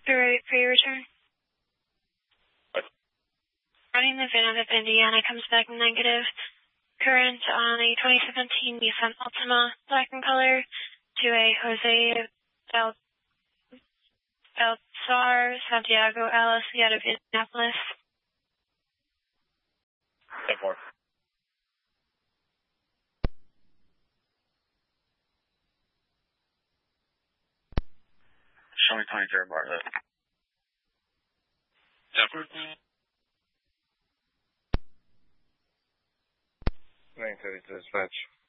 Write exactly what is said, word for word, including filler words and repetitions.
Right for your return. What? Running the VIN out of Indiana comes back negative. Current on a twenty seventeen Nissan Altima, black in color, to a Jose Bel Baltzar Santiago L L C out of Indianapolis. ten four. Show me twenty-third Bartlett. ten four. nine thirty dispatch.